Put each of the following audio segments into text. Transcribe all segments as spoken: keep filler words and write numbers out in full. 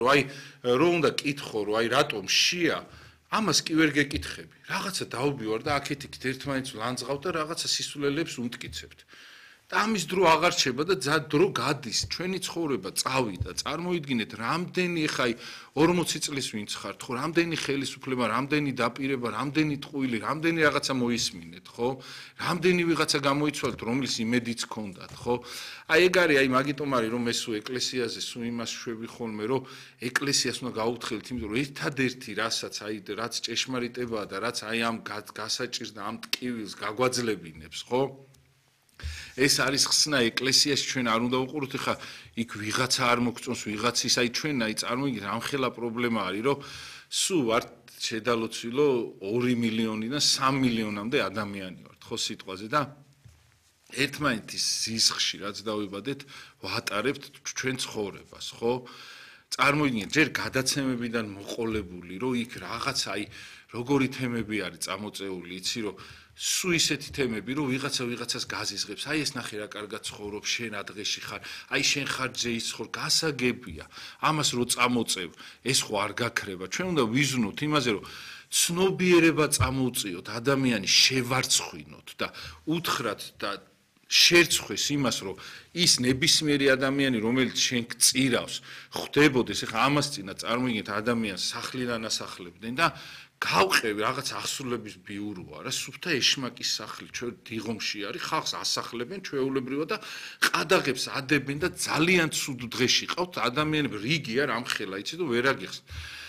აი რო უნდა კითხო რომ აი რატომ შია ამას კი ვერ გეკითხები რაღაცა დაუბივარ და აქეთ იქით ერთმანეთს ლანძღავთ და რაღაცა სისულელებს უმტკიცებთ და ამის დრო აღარ რჩება და ძა დრო გადის ჩვენი ცხოვრება წავიდა წარმოიდგინეთ რამდენი ხა აი ორმოცი წლის ვინც ხართ ხო რამდენი ხელისუფლება რამდენი დაპირება რამდენი ტყუილი რამდენი რაღაცა მოისმინეთ ხო რამდენი ვიღაცა გამოიცვალეთ რომლის იმედიც ჰქონდათ ხო აი ეგ არის აი მაგიტომ არის რომ მე სულ ეკლესიაზე სულ იმას შვები ხოლმე რომ ეკლესიას უნდა გაუთხილეთ იმიტომ რომ ერთადერთი რასაც აი რაც ჭეშმარიტებაა და რაც აი ამ გასაჭირს და ამ ტკივილს გაგვაძლებინებს ხო ეს არის ხსნა ეკლესიაში ჩვენ არ უნდა ვუყუროთ ხა იქ ვიღაცა არ მოგწონს ვიღაცის აი ჩვენ აი წარმოიდგინეთ ამხელა პრობლემა არის რომ სულ ვართ შედალოცილო ორი მილიონიდან სამი მილიონამდე ადამიანი ვართ ხო სიტყვაზე და ერთმანეთის ზიზღში რაც დავიბადეთ ვატარებთ ჩვენ ცხოვრებას ხო წარმოიდგინეთ ჯერ გადაცემებიდან მოყოლებული რომ იქ რაღაც აი როგორი თემები არის წამოწეული იცი რომ სუ ისეთი თემები რომ ვიღაცა ვიღაცას გაზიზღებს აი ეს ნახე რა კარგად ცხოვრობ შენ ადღეში ხარ აი შენ ხარ ძეის ხარ გასაგებია ამას რო წამოწევ ეს ხო არ გაქრება ჩვენ უნდა ვიზნოთ იმაზე რომ ცნობიერება წამოუწიოთ ადამიანი შევარცხვინოთ და უთხრათ და შერცხვეს იმას რომ ის ნებისმიერი ადამიანი რომელიც შენ გწირავს ხვდებოდეს ეხლა ამას წინა წარმოიდგინეთ ადამიანს სახლიდან ასახლებდნენ და გავყევი რაღაც ახსულების ბიუროა რა სუფთა ეშმაკის სახლი ჩვენ დიღომში არის ხალხს ასახლებენ ჩვეულებრივად და ყადაღებს ადებენ და ძალიან ცუდ დღეში ყავთ ადამიანები რიგი არ ამხელა იცი და ვერ აგიხსნ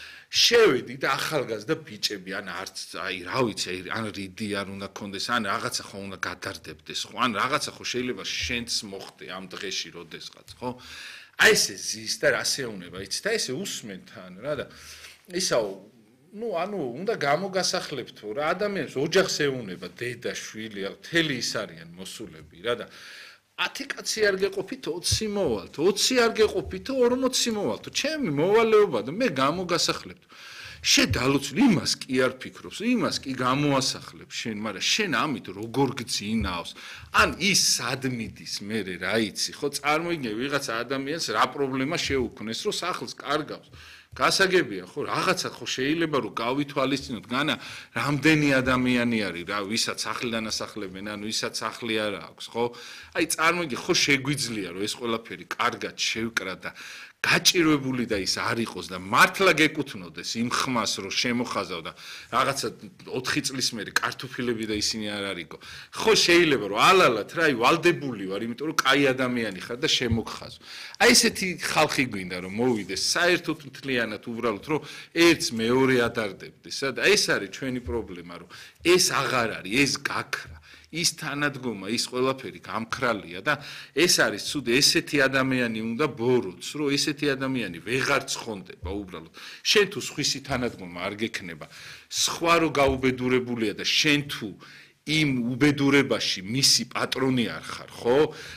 შევედი და ახალგაზრდა ბიჭები ან არც აი რა ვიცი ან რიდი არ უნდა კონდეს ან რაღაცა ხო უნდა გადარდებდეს ხო ან რაღაცა ხო შეიძლება შენც მოხდე ამ დღეში როდესღაც ხო აი ესე ზის და რასეუნება იცი და ესე უსმენ თან რა და ისაო ну ანუ უნდა გამოგასახლებთო რა ადამიანს ოჯახს ეუნება დედა შვილი მთელი ის არიან მოსულები რა და ათი კაცი არ გეყოფით ოცი მოვალთ ოცი არ გეყოფით ორმოცი მოვალთ ჩემი მოვალეობა და მე გამოგასახლებთ შენ დალოცული იმას კი არ ფიქრობს იმას კი გამოასახლებ შენ მაგრამ შენ ამით როგორ გძინავს ან ის სადმიდის მე რა იცი ხო წარმოიდგინე ვიღაცა ადამიანს რა პრობლემა შეუქმნეს რომ სახლს კარგავს გასაგებია ხო რაღაცა ხო შეიძლება რომ გავითვალისწინოთ განა რამდენი ადამიანი არის რა ვისაც სახლიდან ასახლებენ ან ვისაც სახლი არ აქვს ხო აი წარმოიდგინე ხო შეგვიძლია რომ ეს ყველაფერი კარგად შევკრა და გაჭირვებული და ის არ იყოს და მართლა გეკუთვნოდეს იმ ხმას რომ შემოხაზავ და რაღაცა ოთხი წლის მერე კარტოფილები და ისინი არ არისო ხო შეიძლება რომ ალალათ რა აი ვალდებული ვარ იმიტომ რომ კაი ადამიანი ხარ და შემოგხაზო აი ესეთი ხალხი გვინდა რომ მოვიდეს საერთოდ მთლიანად უბრალოდ რომ ერთს მეორე ადარდებდეს და ეს არის ჩვენი პრობლემა რომ ეს აღარ არის ეს გაქრა ის თანადგომა ის ყველაფერი გამქრალია და ეს არის ცუდი ესეთი ადამიანი უნდა ბოროტს რომ ესეთი ადამიანი ვეღარ ცხონდება უბრალოდ შენ თუ სხვისი თანადგომა არ გექნება სხვა რო გაუბედურებულია და შენ თუ იმ უბედურებაში მისი პატრონი არ ხარ ხო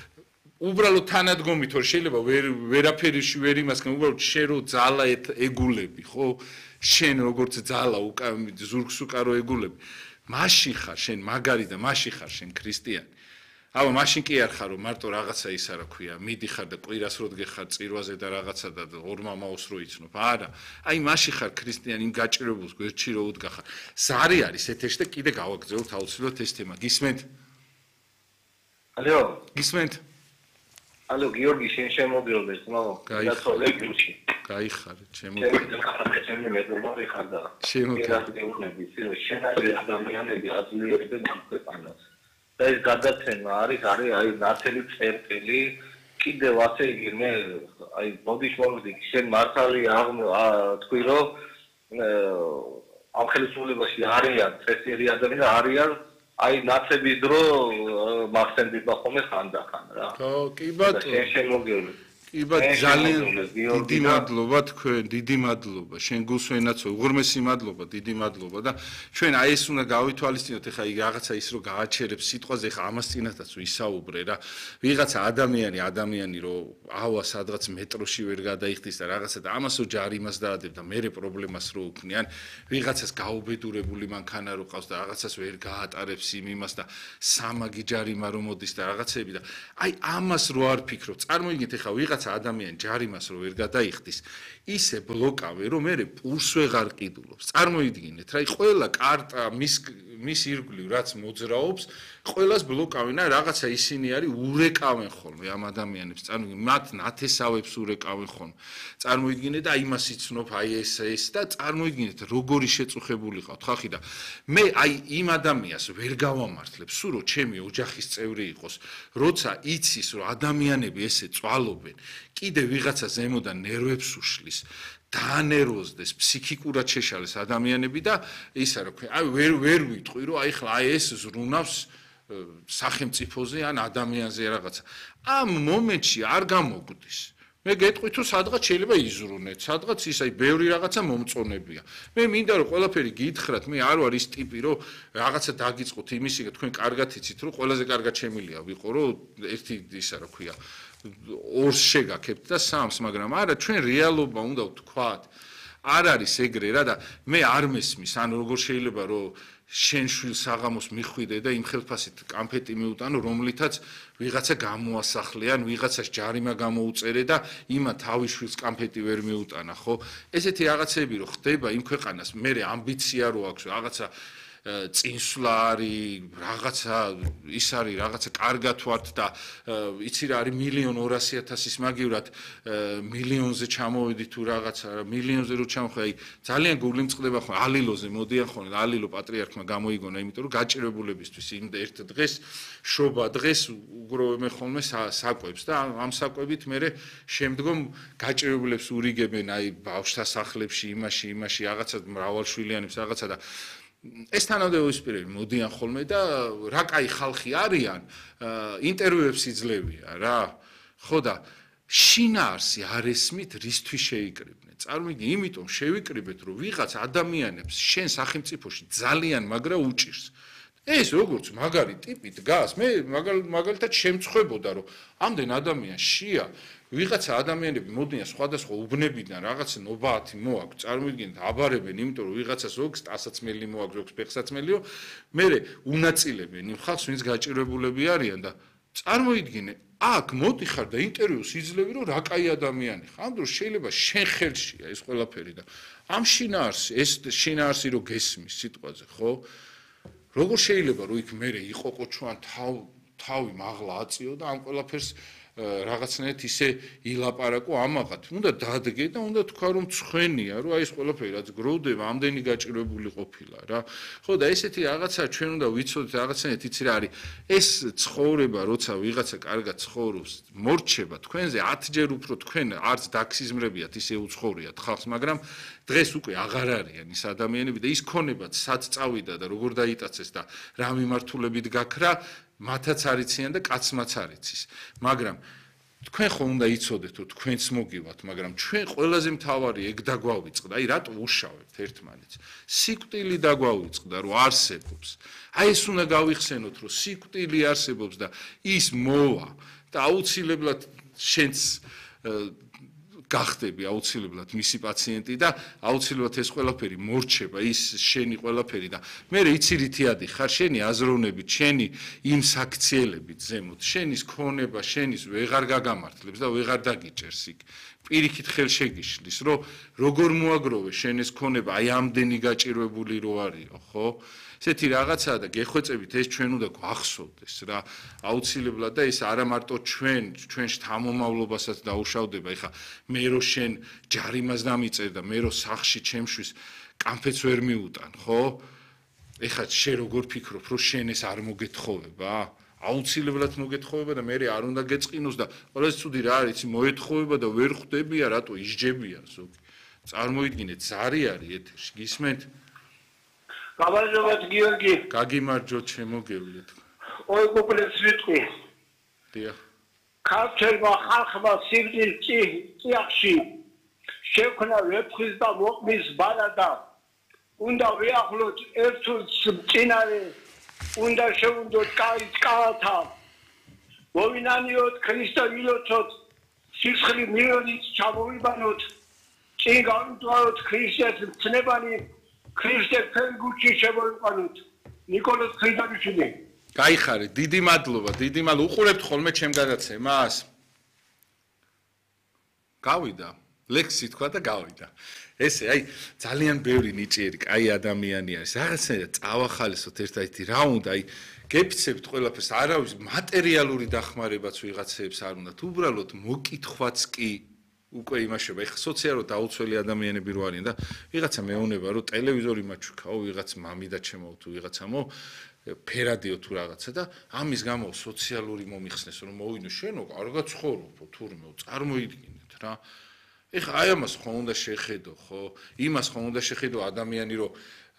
უბრალოდ თანადგომით რომ შეიძლება ვერაფერიში ვერ იმასგან უბრალოდ შენ რო ძალა ეგულები ხო შენ როგორც ძალა ზურგს უკარო ეგულები მაშინ ხარ შენ მაგარი და მაშინ ხარ შენ ქრისტიანი. აბა მაშინ კი არ ხარ რომ მარტო რაღაცა ის არა ქვია, მიდიხარ და კვირას რო დგეხარ წირვაზე და რაღაცა და ორ მამაოს რო იცნობ. არა, აი მაშინ ხარ ქრისტიანი იმ გაჭირებულს გვერდში რო უდგახარ. ზარი არის ეთეში და კიდე გავაგზავნოთ აუცილებლად ეს თემა. გისმენთ? ალო. გისმენთ? ალო, გიორგი, შენ შემოგიოდეს, ნო? გაიხარე გულში. გაიხარე, შემოგიოდეს. ჩემი მეგობარი ხარ და შემოგიოდეს. შენ არის ადამიანები აძლიერებენ ამ ქვეყანას. და ეს გადაცემა არის არის აი ნათელი წერტილი კიდევ ასე იგი მე აი ბოდიშ მომდი შენ მართალი თქვი რომ ამ ხელისუფლებაში არიან წესიერი ადამიანები არიან აი ნაცების დრო მახსენდება ხოლმე ხანდახან რა ხო კი ბატონო შენ შემოგიოდეს იბა ძალიან დიდი მადლობა თქვენ, დიდი მადლობა. შენ გულს ვენაცო, უღრმესი მადლობა, დიდი მადლობა და ჩვენ აი ეს უნდა გავითვალისწინოთ, ეხა იგი რაღაცა ის რომ გააჩერებს სიტყვაზე, ეხა ამას წინათაც ვისაუბრე რა. ვიღაცა ადამიანი, ადამიანი რომ ავა სადღაც მეტროში ვერ გადაიხდის და რაღაცა და ამასო ჯარიმას დაადებ და მერე პრობლემას რო უქმნიან, ვიღაცას გაუბედურებული მანქანა რო ყავს და რაღაცას ვერ გაატარებს იმ იმას და სამაგი ჯარიმა რო მოდის და რაღაცები და აი ამას რო არ ფიქრობ. წარმოიდგინეთ ეხა ვიღაცა რაღაცა ადამიანი ჯარიმას რო ვერ გადაიხდის, ისე ბლოკავე, რომ მე პულს ვეღარ ყიდულობს. წარმოიდგინეთ, რა, ყველა კარტა მის მის ირგვლივ რაც მოძრაობს, ყველას ბლოკავენ, აი რაღაცა ისინი არის ურეკავენ ხოლმე ამ ადამიანებს, წარმოიდგინე, მათ ნათესავებს ურეკავენ ხოლმე. წარმოიდგინეთ და იმას იცნობ აი ეს ეს და წარმოიდგინეთ როგორი შეწუხებული ყავთ ხალხი და მე აი იმ ადამიანს ვერ გავამართლებ, სულ რომ ჩემი ოჯახის წევრი იყოს, როცა იცის რომ ადამიანები ესე წვალობენ, კიდე ვიღაცა ზემოდან ნერვებს უშლის, დაანერვოზდეს, ფსიქიკურად შეშალეს ადამიანები და ისა რა ქვია, აი ვერ ვერ ვიტყვი რომ აი ხლა აი ეს ზრუნავს სახელმწიფოზე ან ადამიანზე რაღაცა. ამ მომენტში არ გამოგვდის. მე გეტყვით რომ სადღაც შეიძლება იზრუნეთ, სადღაც ის აი ბევრი რაღაცა მომწონებია. მე მინდა რომ ყველაფერი გითხრათ, მე არ ვარ ის ტიპი რომ რაღაცა დაგიწყოთ იმისი, თქვენ კარგად იცით რომ ყველაზე კარგად შემილია ვიყო რომ ერთი ისა რა ქვია ორს შეგაქებთ და სამს, მაგრამ არა ჩვენ რეალობა უნდა ვთქვათ. არ არის ეგრე რა და მე არ მესმის, ან როგორ შეიძლება რომ შენ შვილს საღამოს მიხვიდე და იმ ხელფასით კამფეტი მიუტანო, რომლითაც ვიღაცა გამოასახლე ან ვიღაცას ჯარიმა გამოუწერე და იმა თავის შვილს კამფეტი ვერ მიუტანა, ხო? ესეთი რაღაცები რო ხდება იმ ქვეყანას, მე ამბიცია რო აქვს, რაღაცა წინსვლა არის, რაღაცა ის არის, რაღაცა კარგად ვართ და იცი რა არის მილიონ ორასი ათასის მაგივრად მილიონზე ჩამოვედი თუ რაღაცა მილიონზე რო ჩამოხვი, აი ძალიან გული მწყდება ხოლმე ალილოზე მოდიან ხოლმე და ალილო პატრიარქმა გამოიგონა, იმიტომ რომ გაჭირებულებისთვის იმ ერთ დღეს შობა დღეს უგროვებენ ხოლმე საკვებს და ამ საკვებით მე შემდგომ გაჭირებულებს ურიგებენ აი ბავშვთა სახლებში, იმაში, იმაში რაღაცა მრავალშვილიანებს რაღაცა და ეს თანამდებობის პირები მოდიან ხოლმე და რა კაი ხალხი არიან, ინტერვიუებს იძლევია რა. ხო და შინაარსი არ ესმით რისთვის შეიკრიბნენ. წარმოიდგინე, იმიტომ შევიკრიბეთ, რომ ვიღაც ადამიანებს შენ სახელმწიფოში ძალიან მაგრა უჭირს. ეს როგორც მაგარი ტიპი დგას, მე მაგალითად შემწხვებოდა, რომ ამდენ ადამიანს შია ვიღაცა ადამიანები მოდიან სხვადასხვა უბნებიდან რაღაც ნობაათი მოაქვს, წარმოიდგინეთ, აბარებენ, იმიტომ რომ ვიღაცა ზოგს ტასაცმელი მოაქვს, ზოგს ფეხსაცმელიო, მე უნაწილებენ იმ ხალხს, ვინც გაჭირებულები არიან და წარმოიდგინე, აქ მოდიხარ და ინტერვიუს იძლევი, რომ რა კაი ადამიანი ხარ. ამ დროს შეიძლება შენ ხელშია ეს ყველაფერი და ამ შინაარსი, ეს შინაარსი რო გესმის სიტყვაზე, ხო? როგორ შეიძლება რომ იქ მე იყო ყოჩვან თავი მაღლა აწიო და ამ ყველაფერს რაღაცნაირად ისე ილაპარაკო ამაღად. უნდა დადგე და უნდა თქვა რომ ცხენია, რომ აი ეს ყველაფერი რაც გროვდება, ამდენი გაჭირებული ყოფილა რა. ხო და ესეთი რაღაცა ჩვენ უნდა ვიცოდეთ რაღაცნაირად იცი რა არის. ეს ცხოვრება, როცა ვიღაცა კარგად ცხოვრობს, მორჩება თქვენზე ათჯერ უფრო თქვენ არც დაქსიზმრებიათ, ისე უცხოვრიათ ხალხს, მაგრამ დღეს უკვე აღარ არიან ის ადამიანები და ის ქონებად სად წავიდა და როგორ დაიტაცეს და რა მიმართულებით გაქრა მათაც არიციან და კაცმაც არიცის. მაგრამ თქვენ ხო უნდა იცოდეთ, რომ თქვენც მოგივათ, მაგრამ ჩვენ ყველაზე მთავარი ეგ დაგვავიწყდა, აი რატო უშავებთ ერთმანეთს? სიკვდილი დაგვავიწყდა, რომ არსებობს. აი ეს უნდა გავიხსენოთ, რომ სიკვდილი არსებობს და ის მოვა და აუცილებლად შენც გახდები აუცილებლად მისი პაციენტი და აუცილებლად ეს ყველაფერი მორჩება, ის შენი ყველაფერი და მე იცი რითი ადიხარ, შენი აზროვნებით, შენი იმ საქციელებით ზემოთ, შენის ქონება, შენის ვეღარ გაგამართლებს და ვეღარ დაგიჭერს იქ. პირიქით ხელშეგიშლის, რომ როგორ მოაგროვე შენ ეს ქონება, აი ამდენი გაჭირვებული რო არისო, ხო? ესეთი რაღაცაა და გეხვეწებით ეს ჩვენ უნდა გვახსოვდეს რა. აუცილებლად და ეს არა მარტო ჩვენ, ჩვენ შთამომავლობასაც დაუშავდება. ეხა მე რო შენ ჯარიმას დამიწერ და მე რო სახში ჩემშვის კამფეტს ვერ მიუტან, ხო? ეხა შენ როგორ ფიქრობ, რომ შენ ეს არ მოგეთხოვება? აუცილებლად მოგეთხოვება და მე არ უნდა გეწყინოს და ყველაზე ცუდი რა არის, მოეთხოვება და ვერ ხვდებია, რატო ისჯებიან ზოგი. წარმოიდგინეთ, ზარი არის ეთერში, გისმენთ? გამარჯობათ გიორგი. გაგიმარჯოთ, შემოგევლეთ. ой კუპლეტს ვიტყვი. დიახ. ქართულმა ხალხმა სიკვდილის წიაღში შექმნა ვეფხვის და მოყმის ბალადა. უნდა ვიახლოთ ერთუს მწინარე, უნდა შევუნდოთ კაის კალათა. მოვინანიოთ ქრისტიანობთ, სისხლი მილიონით ჩამოვიბანოთ. წინ გავიმტვაროთ ქრისტეს მცნებანი, ქრისტე ფერგუჩი შემოვიყვანოთ. ნიკოლოზ ხეიდარიშვილი. გაიხარე, დიდი მადლობა, დიდი მადლობა. უყურებთ ხოლმე ჩემ გადაცემას? გავიდა. ლექსი თქვა და გავიდა. ესე, აი, ძალიან ბევრი ნიჭიერი, კაი ადამიანი არის. რაღაცნაირად წავახალისოთ ერთ-ერთი რა უნდა, აი, გეფიცებთ ყველაფერს, არავის მატერიალური დახმარებაც ვიღაცებს არ უნდა. უბრალოდ მოკითხვაც კი უკვე იმაშობა. ეხლა სოციალურად დაუცველი ადამიანები რო არიან და ვიღაცა მეუნება, რომ ტელევიზორი მაჩვქაო, ვიღაც მამიდა ჩემო თუ ვიღაცამო ფერადიო თუ რაღაცა და ამის გამო სოციალური მომიხსნეს, რომ მოვინო შენო, კარგად ცხოვრობო, თურმე წარმოიდგინეთ რა. ეხლა აი ამას ხო უნდა შეხედო, ხო? იმას ხო უნდა შეხედო ადამიანი, რომ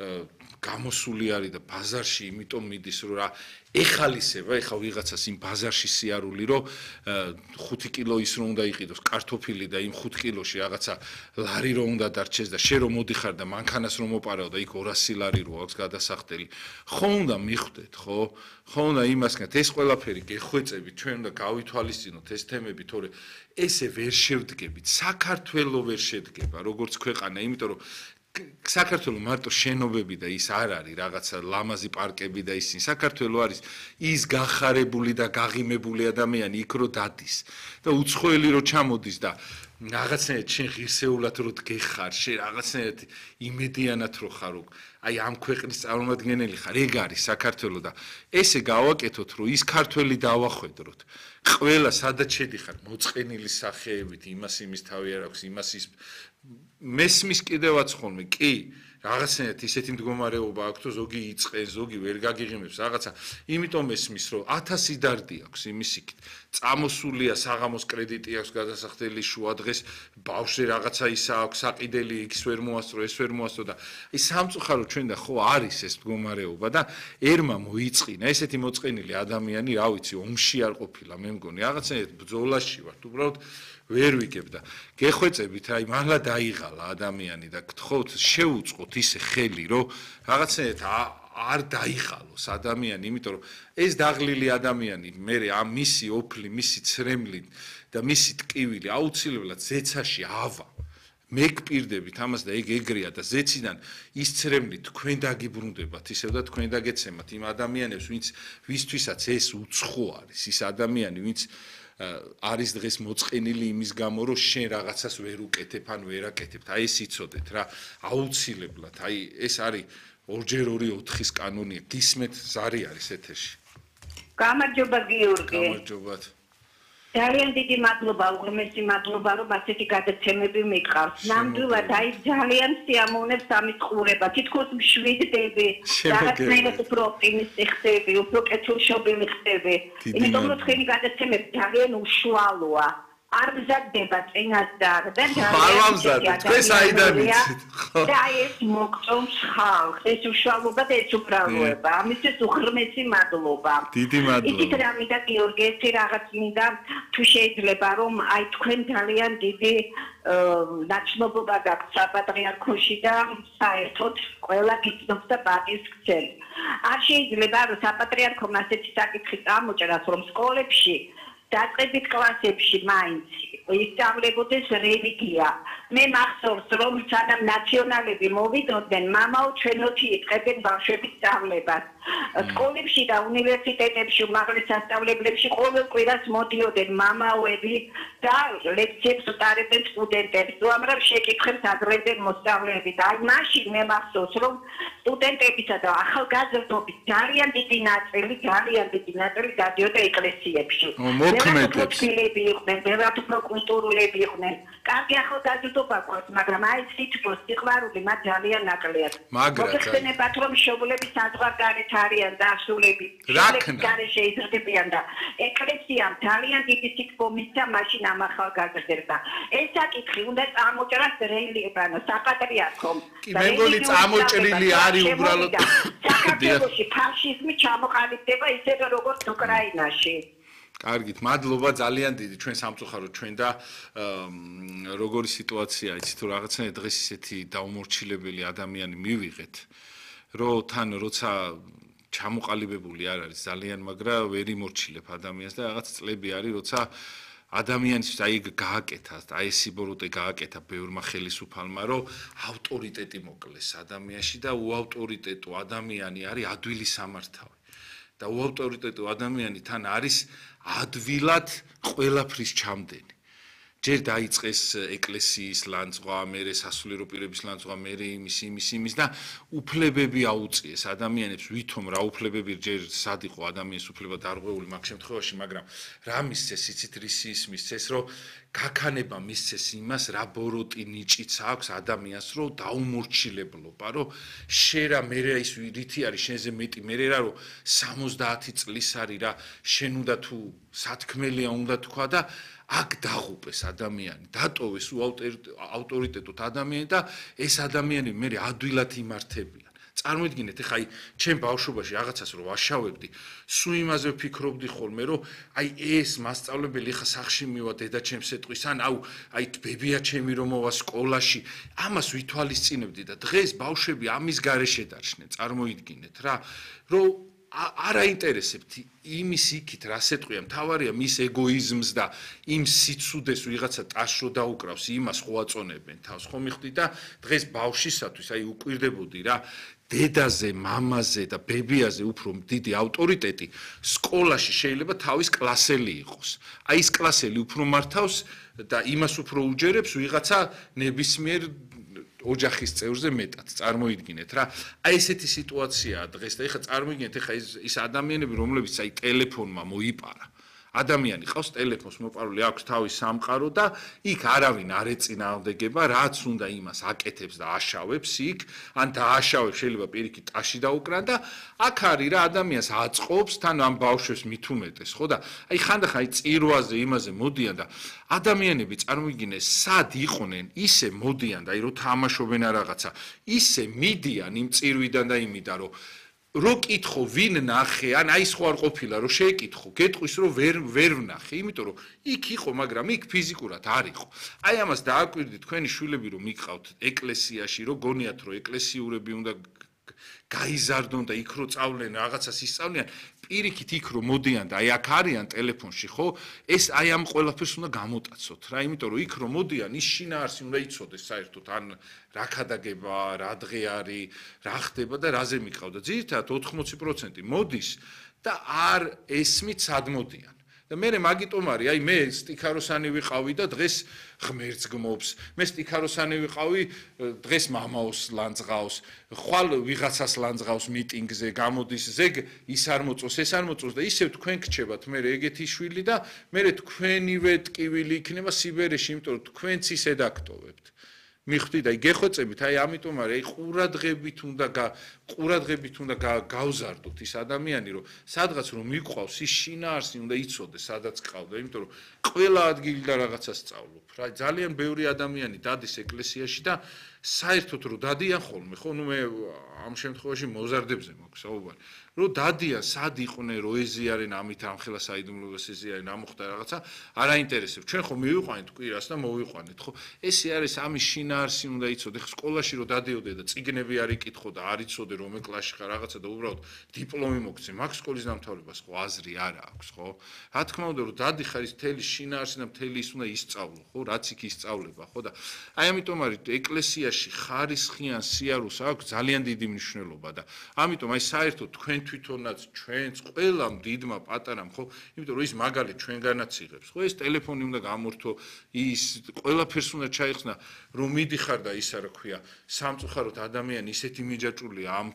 გამოსული არის და ბაზარში იმიტომ მიდის, რომ რა ეხალისება, ეხლა ვიღაცას იმ ბაზარში სიარული, რომ ხუთი კილო ის რომ უნდა იყიდოს კარტოფილი და იმ ხუთ კილოში რაღაცა ლარი რომ უნდა დარჩეს და შე რომ მოდიხარ და მანქანას რომ მოპარაო და იქ ორასი ლარი რო აქვს გადასახდელი. ხო უნდა მიხვდეთ, ხო? ხო უნდა იმას გქნათ, ეს ყველაფერი გეხვეწებით, ჩვენ უნდა გავითვალისწინოთ ეს თემები, თორე ესე ვერ შევდგებით, საქართველოს ვერ შედგება, როგორც ქვეყანა, იმიტომ რომ საქართველოს მარტო შენობები და ის არ არის რაღაცა ლამაზი პარკები და ისინი საქართველოს არის ის გახარებული და გაღიმებული ადამიანი იქ რო დადის და უცხოელი რო ჩამოდის და რაღაცნაირად შენ ღირსეულად რო დგეხარ შენ რაღაცნაირად იმედიანად რო ხარ აი ამ ქვეყნის წარმომადგენელი ხარ ეგ არის საქართველოს და ესე გავაკეთოთ რომ ის ქართველი დავახვედროთ ყველა სადაც შედიხარ მოწყენილი სახეებით იმას იმის თავი არ აქვს იმას ის მესმის კიდევაც ხოლმე კი რაღაცნაირად ისეთი მდგომარეობა აქვს თუ ზოგი იწყენ ზოგი ვერ გაგიღიმებს რაღაცა იმიტომ მესმის რომ ათასი დარდი აქვს იმის იქით წამოსულია საღამოს კრედიტი აქვს გადასახდელი შუადღეს ბავშვი რაღაცა ისა აქვს საყიდელი იქს ვერ მოასწრო ეს ვერ მოასწრო და აი სამწუხარო ჩვენ და ხო არის ეს მდგომარეობა და ერმა მოიწყინა ესეთი მოწყენილი ადამიანი რა ვიცი ომში არ ყოფილა მე მგონი რაღაცნაირად ბრძოლაში ვართ უბრალოდ ვერ ვიგებ და გეხვეწებით აი მართლა დაიღალა ადამიანი და გთხოვთ შეუწყოთ ისე ხელი რომ რაღაცნაირად არ დაიღალოს ადამიანი იმიტომ რომ ეს დაღლილი ადამიანი მე ამ მისი ოფლი მისი ცრემლი და მისი ტკივილი აუცილებლად ზეცაში ავა მე გპირდებით ამას და ეგ ეგრეა და ზეციდან ის ცრემლი თქვენ დაგიბრუნდებათ ისევ და თქვენ დაგეცემათ იმ ადამიანებს ვინც ვისთვისაც ეს უცხო არის ის ადამიანი ვინც არის დღეს მოწყენილი იმის გამო რომ შენ რაღაცას ვერ უკეთებ ან ვერ აკეთებ აი ეს იცოდეთ რა აუცილებლად აი ეს არის ორჯერ ორი ოთხის კანონია გისმეთ ზარი არის ეთერში გამარჯობა გიორგი გამარჯობათ ძალიან დიდი მადლობა უღრმესი მადლობა რომ ასეთი გადაცემები მიყავს ნამდვილად აი ძალიან სიამოვნებს ამის ყურება თითქოს მშვიდდები რაღაცნაირად უფრო ოპტიმისტი ხდები უფრო კეთილშობილი ხდები იმიტომ რომ თქვენი გადაცემები ძალიან უშუალოა არ მზადდება წინასწარ და ძალიან თქვენ საიდან იცით ხო და ეს მოგწონს ხალხს ეს უშუალობა და ეს უბრალოება ამისთვის უღრმესი მადლობა დიდი მადლობა იცით რა მინდა გიორგი ერთი რაღაც მინდა თუ შეიძლება რომ აი თქვენ ძალიან დიდი ნაცნობობა გაქვთ საპატრიარქოში და საერთოდ ყველა გიცნობს და პატის გცემს არ შეიძლება რომ საპატრიარქომ ასეთი საკითხი წამოჭრას რომ სკოლებში დაწყებით კლასებში მაინც ისწავლებოდეს რელიგია მე მახსოვს რომ სანამ ნაციონალები მოვიდოდნენ მამაო ჩვენოთი იწყებენ ბავშვების სწავლებას სკოლებში და უნივერსიტეტებში უმაღლეს სასწავლებლებში ყოველ კვირას მოდიოდნენ მამაოები და ლექციებს უტარებდნენ სტუდენტებს უამრავ შეკითხვებს აძლევდნენ მოსწავლეები და აი მაშინ მე მახსოვს რომ სტუდენტებისა და ახალგაზრდობის ძალიან დიდი ნაწილი ძალიან დიდი ნაწილი დადიოდა ეკლესიებში მოქმედებს იყვნენ ბევრად უფრო კულტურულები იყვნენ კარგი ახალგაზრდობა გვაქვს მაგრამ აი თითქოს სიყვარული მათ ძალიან ნაკლიათ მოგეხსენებათ რომ მშობლები საზღვარგარეთ არიან და ასულები გარე შეიზრდებიან და ეკლესიამ ძალიან დიდი სიტყვა მისცა მაშინ ამ ახალგაზრდებს და ეს საკითხი უნდა წამოჭრას რელიებანო საპატრიარქომ კი მე მგონი წამოჭრილი არის უბრალოდ საქართველოში ფაშიზმი ჩამოყალიბდება ისე როგორც უკრაინაში კარგით, მადლობა ძალიან დიდი ჩვენ სამწუხაროდ ჩვენ და როგორი სიტუაცია იცით თუ რაღაცა დღეს ისეთი დაუმორჩილებელი ადამიანი მივიღეთ რომ თან როცა ჩამოყალიბებული არ არის ძალიან მაგრამ ვერ იმორჩილებ ადამიანს და რაღაც წლები არის როცა ადამიანის აი გააკეთა აი ეს სიბოროტე გააკეთა ბევრმა ხელისუფალმა რომ ავტორიტეტი მოკლეს ადამიანში და უავტორიტეტო ადამიანი არის ადვილი სამართავი და უავტორიტეტო ადამიანი თან არის ადვილად ყველაფრის ჩამდენი. ჯერ დაიწყეს ეკლესიის ლანძღვა, მერე სასულიერო პირების ლანძღვა, მერე იმის იმის იმის და უფლებები აუწიეს ადამიანებს, ვითომ რა უფლებები ჯერ სად იყო ადამიანის უფლება დარღვეული მაგ შემთხვევაში, მაგრამ რა მისცეს, იცით რის მისცეს, რომ გაქანება მისცეს იმას, რა ბოროტი ნიჭიც აქვს ადამიანს, რომ დაუმორჩილებლობა, რომ შენ რა მერე ის რითი არის შენზე მეტი, მერე რა რომ სამოცდაათი წლის არის რა, შენ უნდა თუ სათქმელია უნდა თქვა და აქ დაღუპეს ადამიანი, დატოვეს ავტორიტეტოთ ადამიანი და ეს ადამიანები მერე ადვილად იმართებიან. წარმოიდგინეთ, ეხა აი ჩემ ბავშვობაში რაღაცას რომ ვაშავებდი, სულ იმაზე ვფიქრობდი ხოლმე, რომ აი ეს მასწავლებელი ეხა სახში მივა დედა ჩემს ეტყვის, ან აუ აი ბებია ჩემი რომ მოვა სკოლაში, ამას ვითვალისწინებდი და დღეს ბავშვები ამის გარეშე დარჩნენ, წარმოიდგინეთ რა, რომ არ აინტერესებთ იმის იქით რას ეტყვია, მთავარია მის ეგოიზმს და იმ სიცუდეს ვიღაცა ტაშრო დაუკრავს, იმას ხო აწონებენ თავს, ხო მიხვდი და დღეს ბავშვისათვის აი უკვირდებოდი რა, დედაზე, მამაზე და ბებიაზე უფრო დიდი ავტორიტეტი სკოლაში შეიძლება თავის კლასელი იყოს. აი ეს კლასელი უფრო მართავს და იმას უფრო უჯერებს ვიღაცა ნებისმიერ ოჯახის წევრზე მეტად წარმოიდგინეთ რა. აი ესეთი სიტუაციაა დღეს და ეხლა წარმოიდგინეთ ეხლა ის ის ადამიანები რომლებიც აი ტელეფონმა მოიპარა. ადამიანი ყავს ტელეფონს მოპარული აქვს თავის სამყარო და იქ არავინ არ ეწინააღმდეგება, რაც უნდა იმას აკეთებს და აშავებს იქ, ან დააშავებს შეიძლება პირიქით ტაში დაუკრან და აქ არის რა ადამიანს აწყობს თან ამ ბავშვებს მით უმეტეს, ხო და აი ხანდახან აი წირვაზე იმაზე მოდიან და ადამიანები წარმოიდგინეს სად იყვნენ, ისე მოდიან და აი რო თამაშობენ რაღაცა, ისე მიდიან იმ წირვიდან და იმიდან რომ რო კითხო ვინ ნახე, ან აი სხვა არ ყოფილა, რომ შეეკითხო, გეტყვის რომ ვერ ვერ ვნახე, იმიტომ რომ იქ იყო, მაგრამ იქ ფიზიკურად არ იყო. აი ამას დააკვირდით თქვენი შვილები რომ იყავთ ეკლესიაში, რომ გონიათ რომ ეკლესიურები უნდა გაიზარდონ და იქ რო წავლენ რაღაცას ისწავლიან, პირიქით იქ რო მოდიან და აი აქ არიან ტელეფონში, ხო? ეს აი ამ ყველაფერს უნდა გამოტაცოთ რა, იმიტომ რომ იქ რო მოდიან, ის შინაარსი უნდა იცოდეს საერთოდ, ან რა ქადაგება, რა დღე არის, რა ხდება და რაზე მიყავდა. ძირითადად ოთხმოცი პროცენტი მოდის და არ ესმით სად მოდიან. და მე მაგიტომ არის, აი მე სტიქაროსანი ვიყავი და დღეს ღმერთს გმობს. მე სტიქაროსანი ვიყავი, დღეს მამაოს ლანძღავს, ხვალ ვიღაცას ლანძღავს მიტინგზე, გამოდის ზეგ ის არ მოწოს, ეს არ მოწოს და ისევ თქვენ გრჩებათ მე ეგეთი შვილი და მე თქვენივე ტკივილი იქნება სიბერეში, იმიტომ რომ თქვენც ისე დაგტოვებთ. მიხვდით, აი გეხვეწებით, აი ამიტომ არის, აი ყურადღებით უნდა ყურადღებით უნდა გავზარდოთ ის ადამიანი, რომ სადღაც რომ მიყვავს ის შინაარსი უნდა იცოდეს, სადაც ყავდა, იმიტომ რომ ყველა ადგილიდან რაღაცას სწავლობ. რა ძალიან ბევრი ადამიანი დადის ეკლესიაში და საერთოდ რომ დადიან ხოლმე, ხო, ნუ მე ამ შემთხვევაში მოზარდებზე მაქვს საუბარი. რომ დადიან, სად იყვნენ, რო ეზიარენ ამით ამხელა საიდუმლოებას ეზიარენ, ამოხდა რაღაცა, არ აინტერესებს. ჩვენ ხო მივიყვანეთ კვირას და მოვიყვანეთ, ხო? ესე არის ამის შინაარსი უნდა იცოდე. ხო სკოლაში რო დადიოდე და წიგნები არ იკითხო და არ იცოდე რომელ კლასში ხარ რაღაცა და უბრალოდ დიპლომი მოგცე, მაგ სკოლის დამთავრებას ხო აზრი არ აქვს, ხო? რა თქმა უნდა, რომ დადიხარ ის მთელი შინაარსი და მთელი ის უნდა ისწავლო, ხო? რაც იქ ისწავლება, ხო და აი ამიტომ არის ეკლესიაში ხარისხიან სიარულს აქვს ძალიან დიდი მნიშვნელობა და ამიტომ აი საერთოდ თქვენ თვითონაც ჩვენც ყველამ დიდმა პატარამ ხო იმიტომ რომ ის მაგალითად ჩვენგანაც იღებს ხო ეს ტელეფონი უნდა გამორთო ის ყველაფერს უნდა ჩაიხსნა რომ მიდიხარ და ისა რა ქვია სამწუხაროდ ადამიანი ისეთი მიჯაჭულია ამ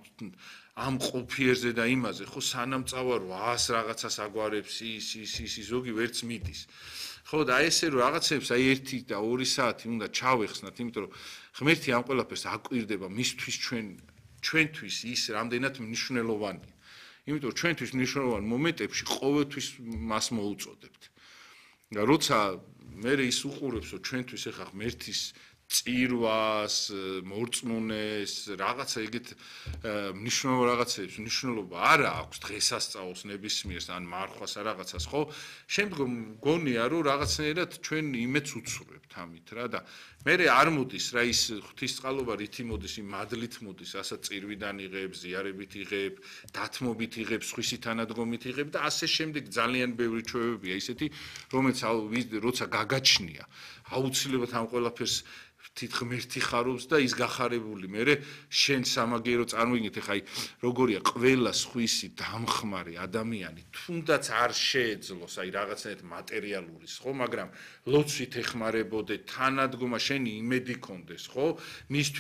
ამ ყოფიერზე და იმაზე ხო სანამ წავარო ას რაღაცას აგვარებს ის ის ის ზოგი ვერც მიდის ხო და ესე რომ რაღაცებს აი ერთი და ორი საათი უნდა ჩავეხსნათ იმიტომ რომ ღმერთი ამ ყველაფერს აკვირდება მისთვის ჩვენ ჩვენთვის ის რამდენად მნიშვნელოვანია იმიტომ ჩვენთვის მნიშვნელოვან მომენტებში ყოველთვის მას მოუწოდებთ და როცა მე ის უყურებს რომ ჩვენთვის ახლა ღმერთის წირვას, მორწმუნეს, რაღაცა ეგეთ მნიშვნელოვან რაღაცებს მნიშვნელობა არა აქვს დღესასწაულს ნებისმიერს ან მარხვას ან რაღაცას, ხო? შემდგომ გონია რომ რაღაცნაირად ჩვენ იმეც უცურვებთ ამით რა და მე არ მოდის რა ის ღვთისწყალობა რითი მოდის, იმ მადლით მოდის, რასაც წირვიდან იღებ, ზიარებით იღებ, დათმობით იღებ, სხვისი თანადგომით იღებ და ასე შემდეგ ძალიან ბევრი ჩვევებია ისეთი, რომელიც როცა გაგაჩნია, აუცილებლად ამ ყველაფერს თითქმერთი ხარობს და ის გახარებული მერე შენ სამაგერო წარმოგიდგენთ ეხა აი როგორია ყველა სხვისი დამხმარე ადამიანი თუნდაც არ შეეძლოს აი რაღაცნაირად მატერიალურის ხო მაგრამ ლოცვით ეხმარებოდე თანადგომა შენი იმედი კონდეს ხო მისთვის